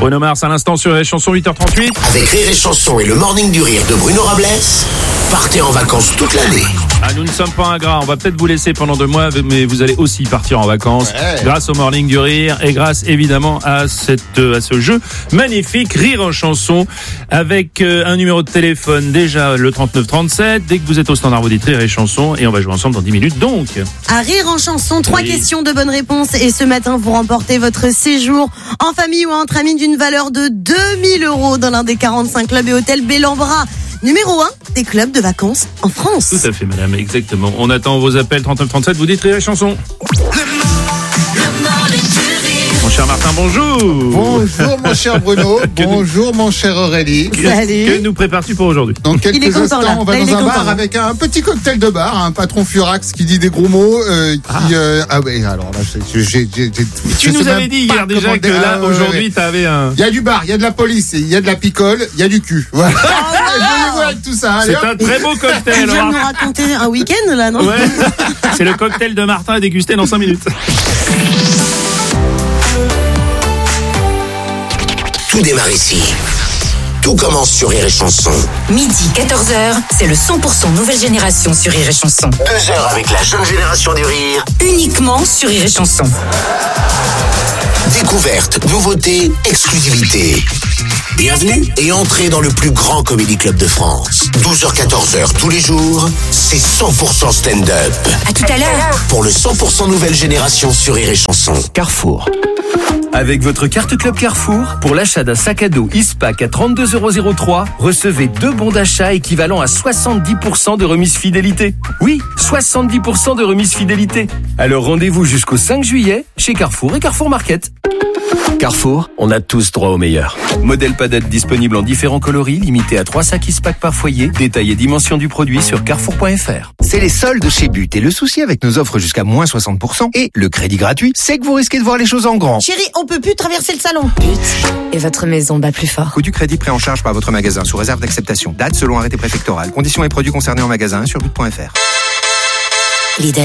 Bruno Mars à l'instant sur les chansons 8h38. Avec Rire et Chanson et le Morning du Rire de Bruno Robles, partez en vacances toute l'année. Ah, nous ne sommes pas ingrats, on va peut-être vous laisser pendant 2 mois, mais vous allez aussi partir en vacances grâce au Morning du Rire et grâce évidemment à ce jeu magnifique Rire en chanson avec un numéro de téléphone déjà le 3937. Dès que vous êtes au standard, vous dites Rire et chanson et on va jouer ensemble dans 10 minutes donc. À Rire en chanson, 3 questions de bonnes réponses et ce matin vous remportez votre séjour en famille ou entre amis d'une valeur de 2000 € dans l'un des 45 clubs et hôtels Bellambra. Numéro 1 des clubs de vacances en France. Tout à fait madame, exactement. On attend vos appels 3937, vous dites Rire et chanson. Mon cher Martin, bonjour. Bonjour mon cher Bruno, bonjour mon cher Aurélie. Salut. Que nous prépares-tu pour aujourd'hui? Dans quelques Il est content, instants, là. on va Là, il dans est un bar content. avec un petit cocktail de bar, un patron Furax qui dit des gros mots. Ah oui, alors là, Tu nous avais dit hier déjà que là, aujourd'hui, t'avais un... Il y a du bar, il y a de la police, il y a de la picole, il y a du cul. Voilà. Venez-vous avec tout ça. Allez, C'est un très beau Tu cocktail. viens de nous raconter un week-end là, non? Ouais. C'est le cocktail de Martin à déguster dans 5 minutes. Tout démarre ici. Tout commence sur Rire et Chanson. Midi 14h, c'est le 100% nouvelle génération sur Rire et Chanson. 2 heures avec la jeune génération du rire. Uniquement sur Rire et Chanson. Découverte, nouveauté, exclusivité. Bienvenue et entrez dans le plus grand comédie club de France. 12h-14h tous les jours, c'est 100% stand-up. À tout à l'heure. Pour le 100% nouvelle génération sur Rire et Chanson. Carrefour. Avec votre carte Club Carrefour, pour l'achat d'un sac à dos Ispac à 32,03 €, recevez 2 bons d'achat équivalent à 70% de remise fidélité. Oui, 70% de remise fidélité. Alors rendez-vous jusqu'au 5 juillet chez Carrefour et Carrefour Market. Carrefour, on a tous droit au meilleur. Modèle padette disponible en différents coloris, limité à 3 sacs Ispac par foyer. Détail et dimension du produit sur carrefour.fr. C'est les soldes chez But et le souci avec nos offres jusqu'à moins 60% et le crédit gratuit, c'est que vous risquez de voir les choses en grand. Chérie, on peut plus traverser le salon. Et votre maison bat plus fort. Coût du crédit pris en charge par votre magasin sous réserve d'acceptation. Date selon arrêté préfectoral. Conditions et produits concernés en magasin sur but.fr. Lidl.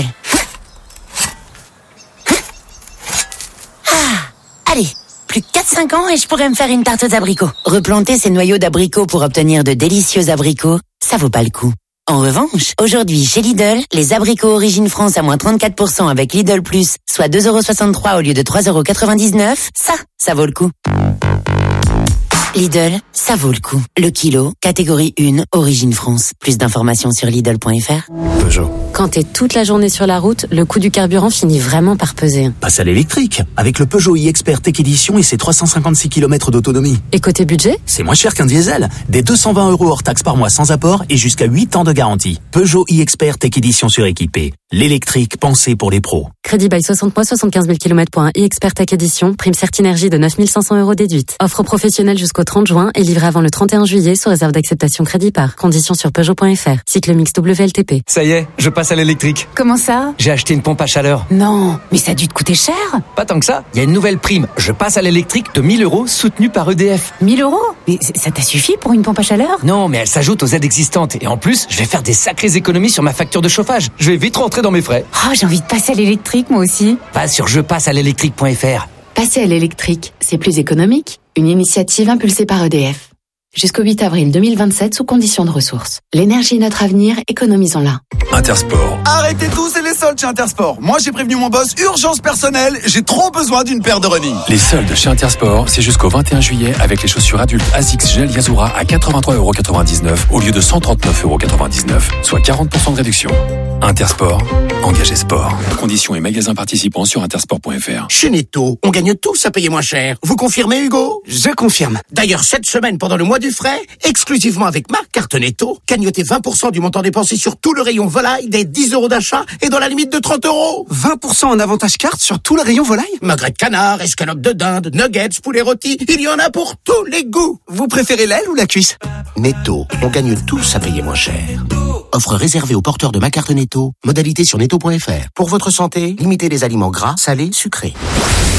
Allez, plus que 4-5 ans et je pourrais me faire une tarte aux abricots. Replanter ces noyaux d'abricots pour obtenir de délicieux abricots, ça vaut pas le coup. En revanche, aujourd'hui chez Lidl, les abricots Origine France à moins 34% avec Lidl Plus, soit 2,63 € au lieu de 3,99 €, ça vaut le coup. Lidl, ça vaut le coup. Le kilo, catégorie 1, Origine France. Plus d'informations sur Lidl.fr. Peugeot. Quand t'es toute la journée sur la route, le coût du carburant finit vraiment par peser. Passe à l'électrique, avec le Peugeot e-Expert Tech Edition et ses 356 km d'autonomie. Et côté budget? C'est moins cher qu'un diesel, des 220 € hors taxe par mois sans apport et jusqu'à 8 ans de garantie. Peugeot e-Expert Tech Edition suréquipé. L'électrique pensé pour les pros. Crédit bail 60 mois, 75 000 km pour un e-Expert Tech Edition, prime Certinergie de 9 500 € déduite. Offre professionnelle jusqu'au 30 juin et livré avant le 31 juillet sous réserve d'acceptation crédit par. Conditions sur Peugeot.fr. Cycle mix WLTP. Ça y est, je passe à l'électrique. Comment ça? J'ai acheté une pompe à chaleur. Non, mais ça a dû te coûter cher. Pas tant que ça, il y a une nouvelle prime. Je passe à l'électrique de 1000 € soutenue par EDF. 1000 €? Mais ça t'a suffi pour une pompe à chaleur? Non, mais elle s'ajoute aux aides existantes. Et en plus, je vais faire des sacrées économies sur ma facture de chauffage. Je vais vite rentrer dans mes frais. Oh, j'ai envie de passer à l'électrique, moi aussi. Va sur jepassealélectrique.fr. Passer à l'électrique, c'est plus économique. Une initiative impulsée par EDF. Jusqu'au 8 avril 2027 sous conditions de ressources. L'énergie est notre avenir, économisons-la. Intersport. Arrêtez tout, c'est les soldes chez Intersport. Moi, j'ai prévenu mon boss, urgence personnelle, j'ai trop besoin d'une paire de running. Les soldes chez Intersport, c'est jusqu'au 21 juillet avec les chaussures adultes ASICS Gel Yazura à 83,99 € au lieu de 139,99 €, soit 40% de réduction. Intersport, engagé sport. Conditions et magasins participants sur intersport.fr. Chez Netto, on gagne tous à payer moins cher. Vous confirmez, Hugo? Je confirme. D'ailleurs, cette semaine, pendant le mois du frais, exclusivement avec ma carte Netto, gagnotez 20% du montant dépensé sur tout le rayon volaille des 10 € d'achat et dans la limite de 30 €. 20% en avantage carte sur tout le rayon volaille? Magret de canard, escalope de dinde, nuggets, poulet rôti, il y en a pour tous les goûts. Vous préférez l'aile ou la cuisse? Netto, on gagne tous à payer moins cher. Offre réservée aux porteurs de ma carte Netto. Modalité sur netto.fr. Pour votre santé, limitez les aliments gras, salés, sucrés.